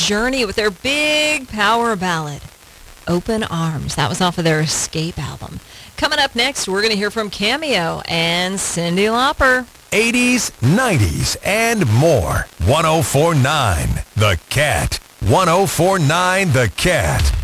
Journey with their big power ballad, Open Arms. That was off of their Escape album. Coming up next, we're going to hear from Cameo and Cyndi Lauper. 80s, 90s, and more. 104.9 The Cat. 104.9 The Cat.